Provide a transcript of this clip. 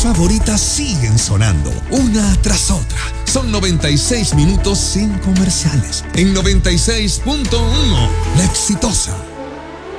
favoritas siguen sonando, una tras otra. Son 96 minutos sin comerciales. En 96.1, La Exitosa.